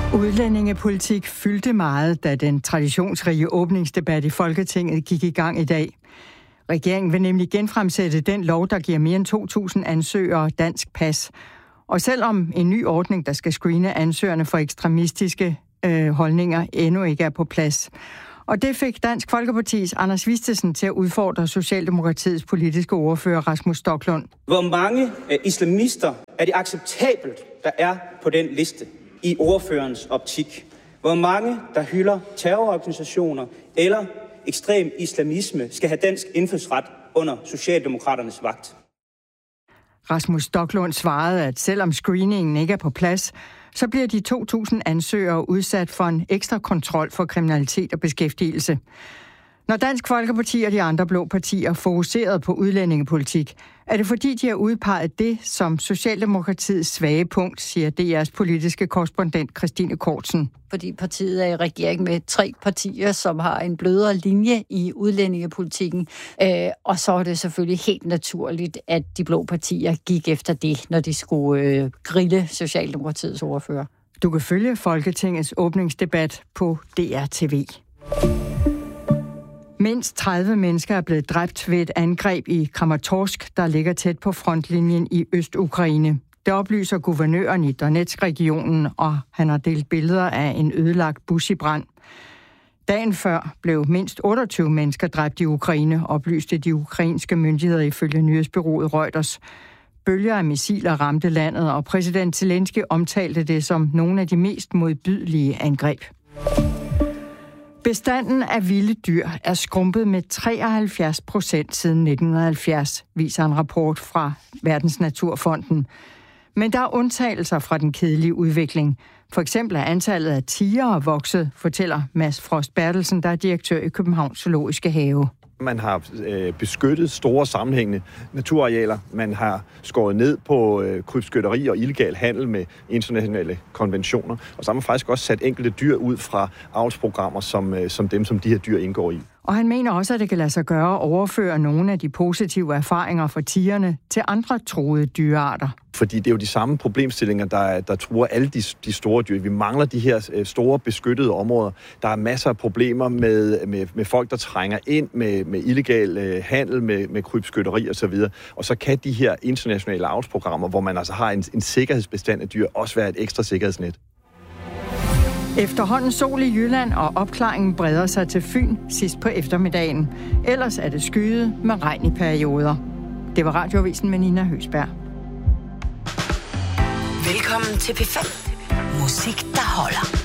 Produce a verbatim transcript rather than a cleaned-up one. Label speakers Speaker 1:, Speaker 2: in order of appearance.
Speaker 1: Udlændingepolitik fyldte meget, da den traditionsrige åbningsdebat i Folketinget gik i gang i dag. Regeringen vil nemlig genfremsætte den lov, der giver mere end to tusind ansøgere dansk pas. Og selvom en ny ordning, der skal screene ansøgerne for ekstremistiske øh, holdninger, endnu ikke er på plads. Og det fik Dansk Folkepartis Anders Vistisen til at udfordre Socialdemokratiets politiske ordfører Rasmus Stoklund.
Speaker 2: Hvor mange islamister er det acceptabelt, der er på den liste i ordførerens optik? Hvor mange, der hylder terrororganisationer eller ekstrem islamisme, skal have dansk indfødsret under Socialdemokraternes vagt?
Speaker 1: Rasmus Stoklund svarede, at selvom screeningen ikke er på plads, så bliver de to tusind ansøgere udsat for en ekstra kontrol for kriminalitet og beskæftigelse. Når Dansk Folkeparti og de andre blå partier fokuseret på udlændingepolitik, er det fordi, de har udpeget det som Socialdemokratiets svage punkt, siger D R's politiske korrespondent Christine Kortsen.
Speaker 3: Fordi partiet er i regering med tre partier, som har en blødere linje i udlændingepolitikken. Øh, og så er det selvfølgelig helt naturligt, at de blå partier gik efter det, når de skulle øh, grille Socialdemokratiets ordfører.
Speaker 1: Du kan følge Folketingets åbningsdebat på D R T V. Mindst tredive mennesker er blevet dræbt ved et angreb i Kramatorsk, der ligger tæt på frontlinjen i Øst-Ukraine. Det oplyser guvernøren i Donetsk-regionen, og han har delt billeder af en ødelagt bus i brand. Dagen før blev mindst otteogtyve mennesker dræbt i Ukraine, oplyste de ukrainske myndigheder ifølge nyhedsbureauet Reuters. Bølger af missiler ramte landet, og præsident Zelensky omtalte det som nogle af de mest modbydelige angreb. Bestanden af vilde dyr er skrumpet med treoghalvfjerds procent siden nitten halvfjerds, viser en rapport fra Verdens Naturfonden. Men der er undtagelser fra den kedelige udvikling. For eksempel er antallet af tigere vokset, fortæller Mads Frost Bertelsen, der er direktør i Københavns Zoologiske Have.
Speaker 4: Man har øh, beskyttet store sammenhængende naturarealer. Man har skåret ned på øh, krybskytteri og illegal handel med internationale konventioner. Og så har man faktisk også sat enkelte dyr ud fra avlsprogrammer, som, øh, som dem, som de her dyr indgår i.
Speaker 1: Og han mener også, at det kan lade sig gøre at overføre nogle af de positive erfaringer fra tigerne til andre truede dyrearter.
Speaker 4: Fordi det er jo de samme problemstillinger, der, der truer alle de, de store dyr. Vi mangler de her store beskyttede områder. Der er masser af problemer med, med, med folk, der trænger ind med, med illegal øh, handel, med, med krybskytteri osv. Og så kan de her internationale avlsprogrammer, hvor man altså har en, en sikkerhedsbestand af dyr, også være et ekstra sikkerhedsnet.
Speaker 1: Efterhånden sol i Jylland, og opklaringen breder sig til Fyn sidst på eftermiddagen. Ellers er det skyet med regn i perioder. Det var Radioavisen med Nina Høsberg.
Speaker 5: Velkommen til P fem. Musik, der holder.